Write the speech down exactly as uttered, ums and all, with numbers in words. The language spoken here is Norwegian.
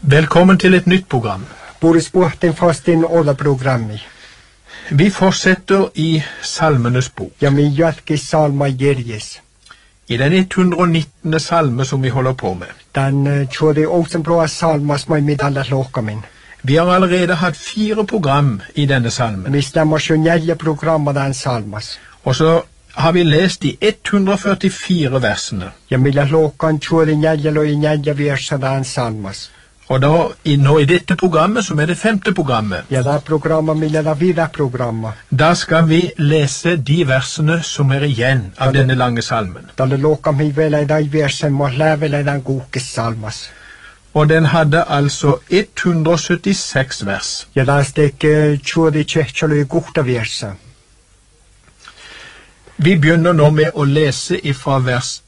Velkommen til et nytt program. Boris Borten fast in alla programmi. Vi fortsetter i Salmenes bok. Ja min jatki salma jerjes. I den ett hundre og nittende salme som vi holder på med. Den uh, tjode også bra salmas mai med alla lokamin. Vi har allerede hatt fire program i denne salmen. Vi stemmer sjønjelje programma den salmas. Og så har vi lest de ett hundre og førtifire versene. Ja millä lokan tjode njelje og njelje versa den salmas. Og da, i, nå i dette programmet, som er det femte programmet, ja, det programma millä det videre programma. Da skal vi lese de versene som er igjen av da, denne lange salmen. Da det lokan mi vel i de versen må levele den gode salmas. Og den hadde altså ett hundre og syttiseks vers. Ja, det stikker tjode kjekjale i gode verser. Vi begynner nå med å lese ifra vers